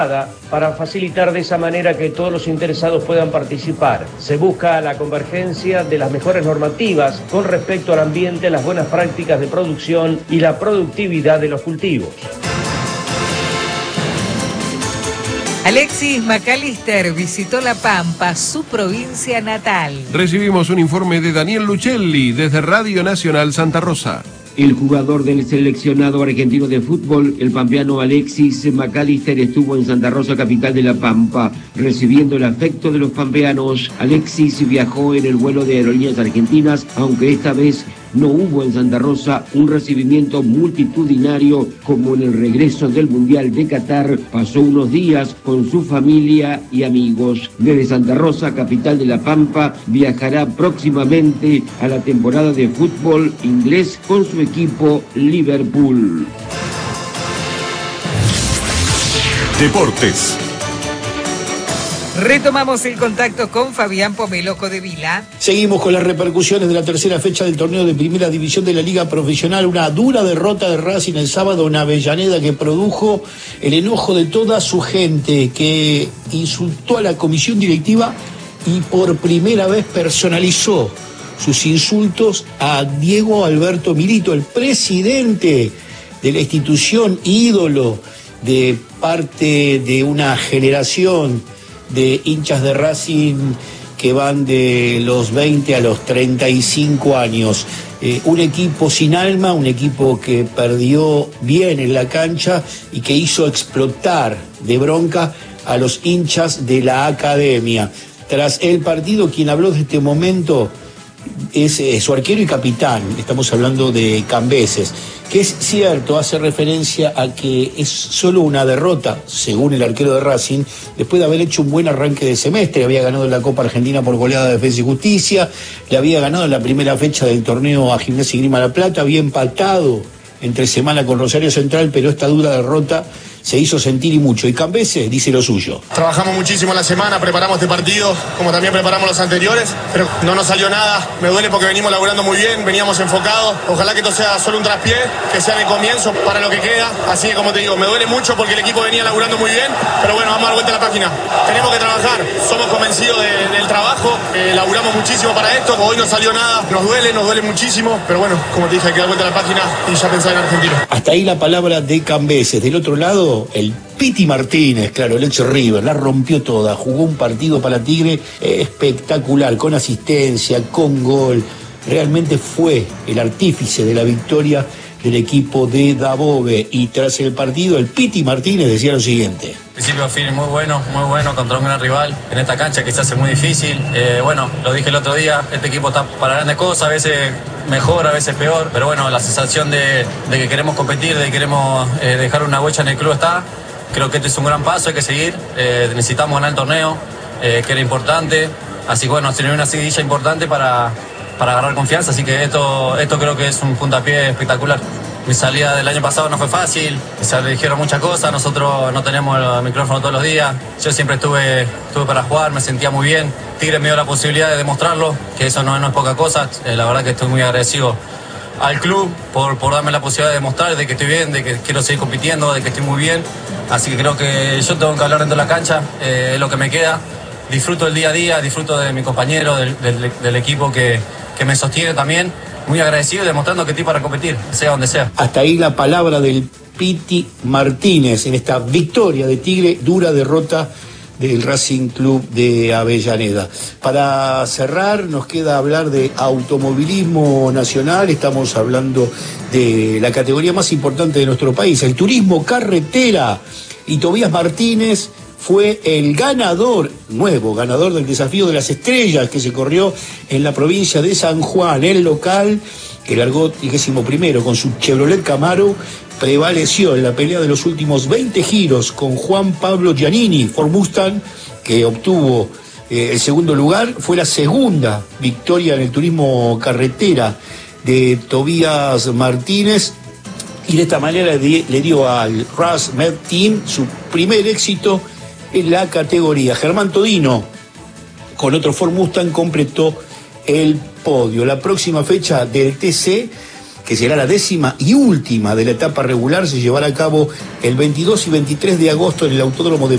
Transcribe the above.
para facilitar de esa manera que todos los interesados puedan participar. Se busca la convergencia de las mejores normativas con respecto al ambiente, las buenas prácticas de producción y la productividad de los cultivos. Alexis McAllister visitó La Pampa, su provincia natal. Recibimos un informe de Daniel Lucelli desde Radio Nacional Santa Rosa. El jugador del seleccionado argentino de fútbol, el pampeano Alexis McAllister, estuvo en Santa Rosa, capital de La Pampa, recibiendo el afecto de los pampeanos. Alexis viajó en el vuelo de Aerolíneas Argentinas, aunque esta vez no hubo en Santa Rosa un recibimiento multitudinario como en el regreso del Mundial de Qatar. Pasó unos días con su familia y amigos. Desde Santa Rosa, capital de La Pampa, viajará próximamente a la temporada de fútbol inglés con su equipo Liverpool. Deportes. Retomamos el contacto con Fabián Pomeloco de Vila. Seguimos con las repercusiones de la tercera fecha del torneo de Primera División de la Liga Profesional. Una dura derrota de Racing el sábado en Avellaneda que produjo el enojo de toda su gente, que insultó a la comisión directiva y por primera vez personalizó sus insultos a Diego Alberto Milito, el presidente de la institución, ídolo de parte de una generación de hinchas de Racing que van de los 20 a los 35 años. Un equipo sin alma, un equipo que perdió bien en la cancha y que hizo explotar de bronca a los hinchas de la academia. Tras el partido, quien habló de este momento es su arquero y capitán, estamos hablando de Cambeses, que es cierto, hace referencia a que es solo una derrota, según el arquero de Racing, después de haber hecho un buen arranque de semestre. Había ganado en la Copa Argentina por goleada de Defensa y Justicia, le había ganado en la primera fecha del torneo a Gimnasia y Grima La Plata, había empatado entre semana con Rosario Central, pero esta dura derrota se hizo sentir y mucho. Y Cambeses dice lo suyo. Trabajamos muchísimo la semana, preparamos este partido, como también preparamos los anteriores, pero no nos salió nada. Me duele porque venimos laburando muy bien, veníamos enfocados. Ojalá que esto sea solo un traspié, que sea el comienzo para lo que queda. Así que, como te digo, me duele mucho porque el equipo venía laburando muy bien, pero bueno, vamos a dar vuelta a la página. Tenemos que trabajar, somos convencidos del trabajo, laburamos muchísimo para esto. Hoy no salió nada, nos duele muchísimo, pero bueno, como te dije, hay que dar vuelta a la página y ya pensar en Argentina. Hasta ahí la palabra de Cambeses. Del otro lado, el Piti Martínez, claro, el ex River, la rompió toda, jugó un partido para Tigre espectacular, con asistencia, con gol, realmente fue el artífice de la victoria del equipo de Dabove. Y tras el partido, el Piti Martínez decía lo siguiente: principio fin muy bueno contra un gran rival en esta cancha que se hace muy difícil. Bueno, lo dije el otro día, este equipo está para grandes cosas, a veces mejor, a veces peor, pero bueno, la sensación de que queremos competir, de que queremos dejar una huella en el club está. Creo que este es un gran paso, hay que seguir, necesitamos ganar el torneo, que era importante, así que bueno, tener una seguidilla importante para agarrar confianza, así que esto creo que es un puntapié espectacular. Mi salida del año pasado no fue fácil, se le dijeron muchas cosas, nosotros no tenemos el micrófono todos los días, yo siempre estuve para jugar, me sentía muy bien, Tigre me dio la posibilidad de demostrarlo, que eso no es poca cosa, la verdad que estoy muy agradecido al club por darme la posibilidad de demostrar de que estoy bien, de que quiero seguir compitiendo, de que estoy muy bien, así que creo que yo tengo que hablar dentro de la cancha, es lo que me queda, disfruto el día a día, disfruto de mi compañero, del equipo que me sostiene también. Muy agradecido y demostrando que estoy para competir, sea donde sea. Hasta ahí la palabra del Piti Martínez en esta victoria de Tigre, dura derrota del Racing Club de Avellaneda. Para cerrar, nos queda hablar de automovilismo nacional. Estamos hablando de la categoría más importante de nuestro país, el turismo carretera. Y Tobías Martínez fue el nuevo ganador del Desafío de las Estrellas que se corrió en la provincia de San Juan. El local, que largó 31º con su Chevrolet Camaro, prevaleció en la pelea de los últimos 20 giros con Juan Pablo Giannini, Ford Mustang, que obtuvo el segundo lugar. Fue la segunda victoria en el turismo carretera de Tobías Martínez. Y de esta manera le dio al Ras Med Team su primer éxito en la categoría. Germán Todino, con otro Ford Mustang, completó el podio. La próxima fecha del TC, que será la 10ª y última de la etapa regular, se llevará a cabo el 22 y 23 de agosto en el Autódromo de